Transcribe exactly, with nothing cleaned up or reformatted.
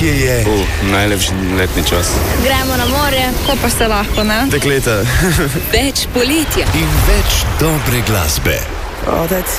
Poletje je. Uh, najlepši letni čas. Gremo na morje, ko pa se lahko, ne? Dekleta. Več poletja in več dobre glasbe. Oh, that's